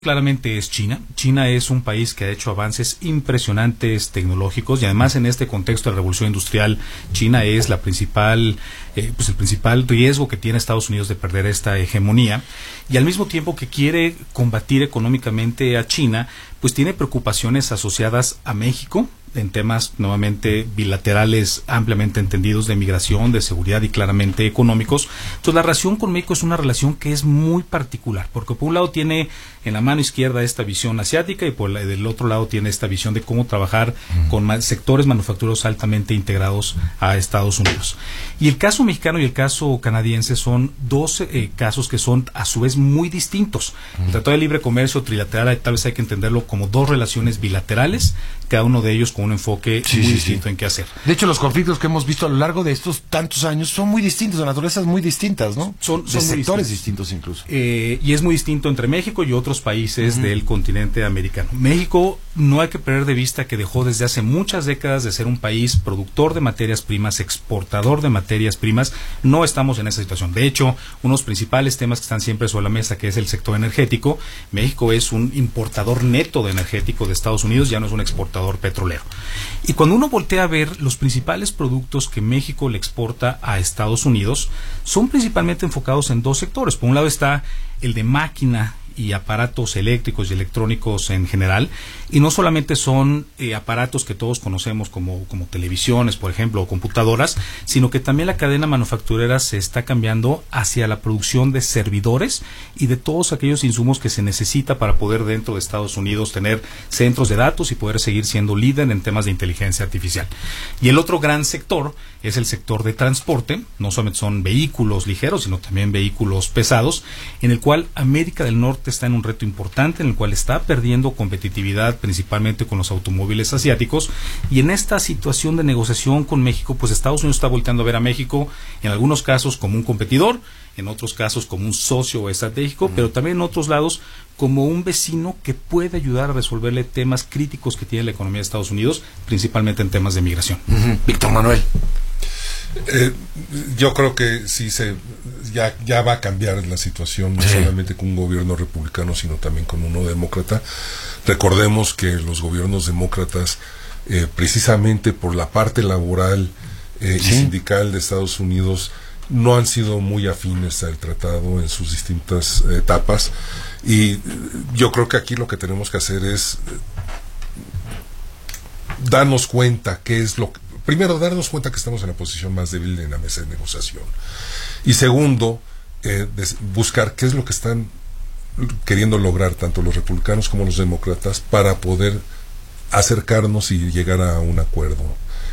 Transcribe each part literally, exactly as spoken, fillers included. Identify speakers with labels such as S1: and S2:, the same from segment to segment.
S1: Claramente es China. China es un país que ha hecho avances impresionantes tecnológicos y además en este contexto de la revolución industrial, China es la principal, eh, pues el principal riesgo que tiene Estados Unidos de perder esta hegemonía y al mismo tiempo que quiere combatir económicamente a China, pues tiene preocupaciones asociadas a México en temas nuevamente bilaterales ampliamente entendidos de migración, de seguridad y claramente económicos. Entonces la relación con México es una relación que es muy particular, porque por un lado tiene en la mano izquierda esta visión asiática y por la, del otro lado tiene esta visión de cómo trabajar mm. con ma- sectores manufactureros altamente integrados a Estados Unidos. Y el caso mexicano y el caso canadiense son dos eh, casos que son a su vez muy distintos. Mm. El Tratado de Libre Comercio trilateral tal vez hay que entenderlo como dos relaciones bilaterales, cada uno de ellos con un enfoque
S2: sí,
S1: muy
S2: sí,
S1: distinto
S2: sí.
S1: en qué hacer.
S2: De hecho, los conflictos que hemos visto a lo largo de estos tantos años son muy distintos, de naturalezas muy distintas, ¿no?
S1: Son,
S2: de
S1: son
S2: sectores
S1: distintos.
S2: distintos incluso.
S1: Eh, y es muy distinto entre México y otros países uh-huh. del continente americano. México no hay que perder de vista que dejó desde hace muchas décadas de ser un país productor de materias primas, exportador de materias primas. No estamos en esa situación. De hecho, unos principales temas que están siempre sobre la mesa, que es el sector energético. México es un importador neto de energético de Estados Unidos, ya no es un exportador petrolero. Y cuando uno voltea a ver los principales productos que México le exporta a Estados Unidos, son principalmente enfocados en dos sectores. Por un lado está el de máquina y aparatos eléctricos y electrónicos en general, y no solamente son eh, aparatos que todos conocemos como, como televisiones, por ejemplo, o computadoras, sino que también la cadena manufacturera se está cambiando hacia la producción de servidores y de todos aquellos insumos que se necesita para poder dentro de Estados Unidos tener centros de datos y poder seguir siendo líder en temas de inteligencia artificial. Y el otro gran sector es el sector de transporte, no solamente son vehículos ligeros, sino también vehículos pesados, en el cual América del Norte está en un reto importante, en el cual está perdiendo competitividad principalmente con los automóviles asiáticos, y en esta situación de negociación con México, pues Estados Unidos está volteando a ver a México en algunos casos como un competidor, en otros casos como un socio estratégico, uh-huh. pero también en otros lados como un vecino que puede ayudar a resolverle temas críticos que tiene la economía de Estados Unidos, principalmente en temas de migración.
S2: Uh-huh. Víctor Manuel.
S3: Eh, yo creo que sí se ya ya va a cambiar la situación, no sí. solamente con un gobierno republicano, sino también con uno demócrata. Recordemos que los gobiernos demócratas, eh, precisamente por la parte laboral eh, ¿Sí? y sindical de Estados Unidos, no han sido muy afines al tratado en sus distintas eh, etapas, y yo creo que aquí lo que tenemos que hacer es darnos cuenta qué es lo que primero, darnos cuenta que estamos en la posición más débil en la mesa de negociación. Y segundo, eh, des, buscar qué es lo que están queriendo lograr tanto los republicanos como los demócratas para poder acercarnos y llegar a un acuerdo.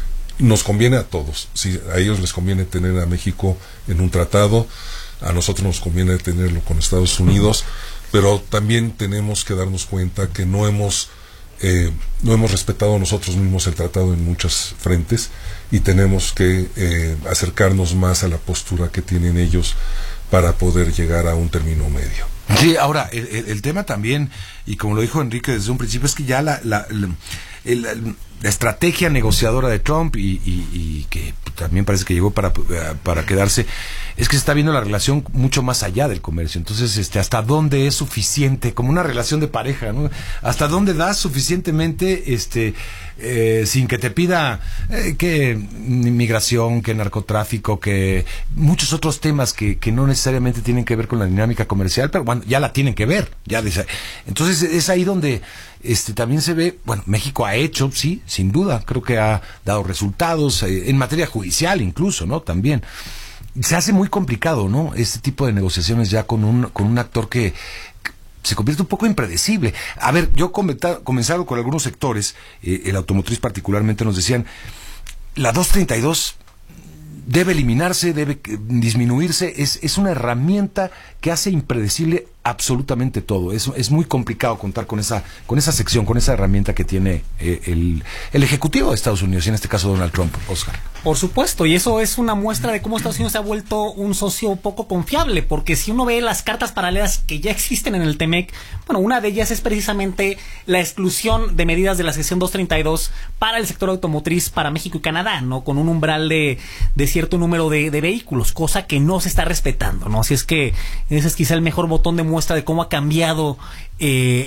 S3: Nos conviene a todos. Si a ellos les conviene tener a México en un tratado, a nosotros nos conviene tenerlo con Estados Unidos, pero también tenemos que darnos cuenta que no hemos Eh, no hemos respetado nosotros mismos el tratado en muchos frentes y tenemos que eh, acercarnos más a la postura que tienen ellos para poder llegar a un término medio.
S2: Sí, ahora, el, el, el tema también, y como lo dijo Enrique desde un principio, es que ya la, la, la, el, la estrategia negociadora de Trump y, y, y que también parece que llegó para, para quedarse, es que se está viendo la relación mucho más allá del comercio. Entonces, este, hasta dónde es suficiente, como una relación de pareja, ¿no? Hasta dónde das suficientemente, este, eh, sin que te pida eh, que inmigración, que narcotráfico, que muchos otros temas que, que no necesariamente tienen que ver con la dinámica comercial, pero bueno, ya la tienen que ver, ya dice. Entonces, es ahí donde este también se ve, bueno, México ha hecho, sí, sin duda, creo que ha dado resultados eh, en materia judicial incluso, ¿no? También se hace muy complicado, ¿no? Este tipo de negociaciones ya con un con un actor que, que se convierte un poco impredecible. A ver, yo comenzado con algunos sectores, eh, el automotriz particularmente, nos decían, la doscientos treinta y dos debe eliminarse, debe disminuirse, es, es una herramienta que hace impredecible absolutamente todo. Es, es muy complicado contar con esa con esa sección, con esa herramienta que tiene eh, el, el Ejecutivo de Estados Unidos, y en este caso Donald Trump, Oscar.
S4: Por supuesto, y eso es una muestra de cómo Estados Unidos se ha vuelto un socio poco confiable, porque si uno ve las cartas paralelas que ya existen en el T M E C, bueno, una de ellas es precisamente la exclusión de medidas de la sección doscientos treinta y dos para el sector automotriz para México y Canadá, ¿no? Con un umbral de, de cierto número de, de vehículos, cosa que no se está respetando, ¿no? Así es que ese es quizá el mejor botón de muestra muestra de cómo ha cambiado eh,